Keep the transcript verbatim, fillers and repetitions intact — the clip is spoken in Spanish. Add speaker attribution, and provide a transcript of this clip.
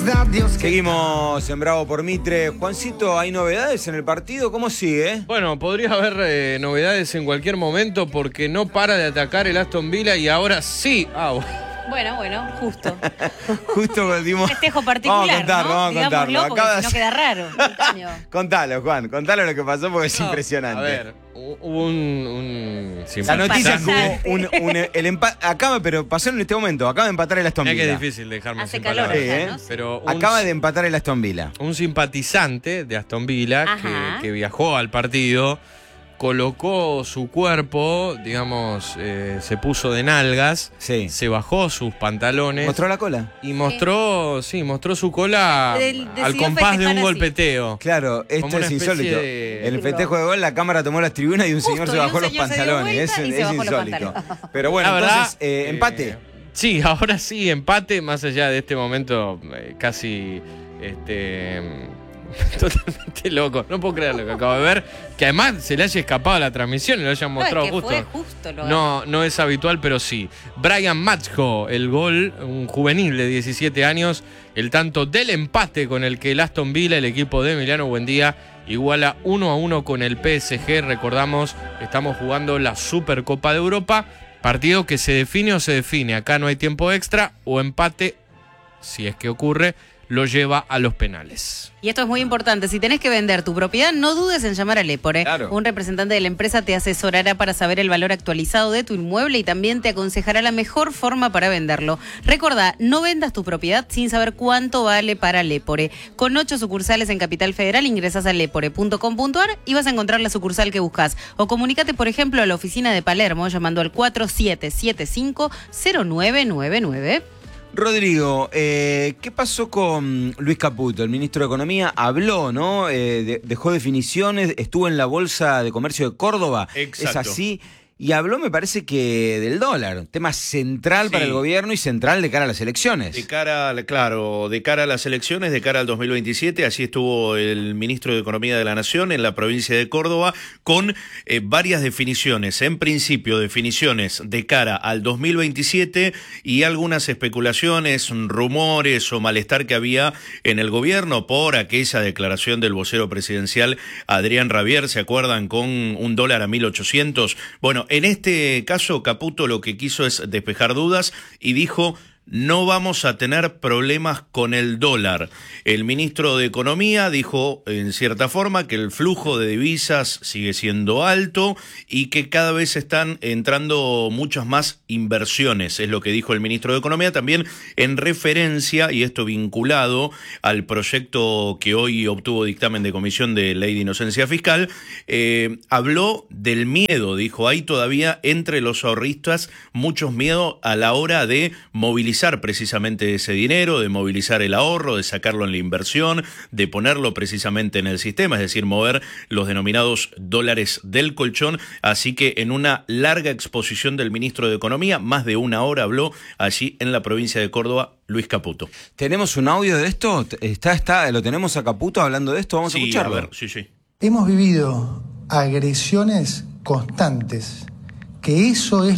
Speaker 1: Seguimos en Bravo por Mitre. Juancito, ¿hay novedades en el partido? ¿Cómo sigue?
Speaker 2: Bueno, podría haber eh, novedades en cualquier momento porque no para de atacar el Aston Villa y ahora sí. Ah, bueno.
Speaker 3: Bueno, bueno, justo.
Speaker 1: Justo dimos...
Speaker 3: Festejo particular,
Speaker 1: vamos a contarlo,
Speaker 3: ¿no?
Speaker 1: vamos a contarlo.
Speaker 3: Digámoslo, porque
Speaker 1: Acaba
Speaker 3: si no queda raro.
Speaker 1: Contalo, Juan, contalo lo que pasó porque es
Speaker 2: No,
Speaker 1: impresionante.
Speaker 2: A ver, hubo un... un
Speaker 1: La noticia es que
Speaker 3: Simpatizante.
Speaker 1: hubo un, un, el empate, acaba, pero pasó en este momento, acaba de empatar el Aston
Speaker 2: Mira
Speaker 1: Villa.
Speaker 2: que es difícil dejarme
Speaker 3: Hace
Speaker 2: sin
Speaker 3: calor
Speaker 2: palabras.
Speaker 1: Sí,
Speaker 3: acá,
Speaker 1: ¿eh?
Speaker 3: ¿no?
Speaker 2: Pero un,
Speaker 1: Acaba de empatar el Aston Villa.
Speaker 2: un simpatizante de Aston Villa
Speaker 3: Ajá.
Speaker 2: que, que viajó al partido, colocó su cuerpo, digamos, eh, se puso de nalgas,
Speaker 1: Sí.
Speaker 2: se bajó sus pantalones
Speaker 1: ¿Mostró la cola?
Speaker 2: y mostró, sí, mostró su cola
Speaker 3: Del-
Speaker 2: al
Speaker 3: decidió
Speaker 2: compás de
Speaker 3: festejar
Speaker 2: un
Speaker 3: así.
Speaker 2: golpeteo.
Speaker 1: Claro, esto
Speaker 2: Como una
Speaker 1: es
Speaker 2: especie
Speaker 1: insólito.
Speaker 2: de-
Speaker 1: En el festejo de gol, la cámara tomó las tribunas y un
Speaker 3: Justo,
Speaker 1: señor se
Speaker 3: y un
Speaker 1: bajó los
Speaker 3: señor se dio
Speaker 1: pantalones.
Speaker 3: vuelta
Speaker 1: Es,
Speaker 3: y se
Speaker 1: es
Speaker 3: bajó los
Speaker 1: insólito.
Speaker 3: pantalones.
Speaker 1: Pero bueno,
Speaker 2: La verdad,
Speaker 1: entonces, eh,
Speaker 2: eh,
Speaker 1: empate.
Speaker 2: Sí, ahora sí, empate, más allá de este momento eh, casi este, totalmente loco. No puedo creer lo que acabo de ver. Que además se le haya escapado la transmisión y lo hayan
Speaker 3: No, es
Speaker 2: mostrado
Speaker 3: que
Speaker 2: justo.
Speaker 3: fue justo lo
Speaker 2: No, no es habitual, pero sí. Brian Matchko, el gol, un juvenil de diecisiete años, el tanto del empate con el que el Aston Villa, el equipo de Emiliano Buendía, iguala uno a uno con el P S G. Recordamos, estamos jugando la Supercopa de Europa. Partido que se define o se define. Acá no hay tiempo extra o empate, si es que ocurre, lo lleva a los penales.
Speaker 3: Y esto es muy importante. Si tenés que vender tu propiedad, no dudes en llamar a Lepore.
Speaker 1: Claro.
Speaker 3: Un representante de la empresa te asesorará para saber el valor actualizado de tu inmueble y también te aconsejará la mejor forma para venderlo. Recordá, no vendas tu propiedad sin saber cuánto vale para Lepore. Con ocho sucursales en Capital Federal, ingresás a lepore punto com punto a r y vas a encontrar la sucursal que buscas. O comunícate, por ejemplo, a la oficina de Palermo llamando al cuatro siete siete cinco cero nueve nueve nueve.
Speaker 1: Rodrigo, eh, ¿qué pasó con Luis Caputo? El ministro de Economía habló, ¿no? Eh, de- dejó definiciones, estuvo en la Bolsa de Comercio de Córdoba.
Speaker 4: Exacto.
Speaker 1: Es así. Y habló, me parece que del dólar, tema central
Speaker 4: Sí.
Speaker 1: para el gobierno y central de cara a las elecciones.
Speaker 4: De cara, al- claro, de cara a las elecciones, de cara al dos mil veintisiete, así estuvo el ministro de Economía de la Nación en la provincia de Córdoba con eh, varias definiciones. En principio, definiciones de cara al dos mil veintisiete y algunas especulaciones, rumores o malestar que había en el gobierno por aquella declaración del vocero presidencial Adrián Rabier, ¿se acuerdan? Con un dólar a mil ochocientos. Bueno, en este caso, Caputo lo que quiso es despejar dudas y dijo: no vamos a tener problemas con el dólar. El ministro de Economía dijo, en cierta forma, que el flujo de divisas sigue siendo alto y que cada vez están entrando muchas más inversiones, es lo que dijo el ministro de Economía, también en referencia, y esto vinculado al proyecto que hoy obtuvo dictamen de Comisión de Ley de Inocencia Fiscal, eh, habló del miedo, dijo, hay todavía entre los ahorristas muchos miedos a la hora de movilizar precisamente ese dinero, de movilizar el ahorro, de sacarlo en la inversión, de ponerlo precisamente en el sistema, es decir, mover los denominados dólares del colchón. Así que en una larga exposición del ministro de Economía, más de una hora habló allí en la provincia de Córdoba, Luis Caputo.
Speaker 1: ¿Tenemos un audio de esto? ¿Está, está, ¿Lo tenemos a Caputo hablando de esto? Vamos a
Speaker 4: Sí,
Speaker 1: escucharlo.
Speaker 4: a ver, sí, sí.
Speaker 5: Hemos vivido agresiones constantes, que eso es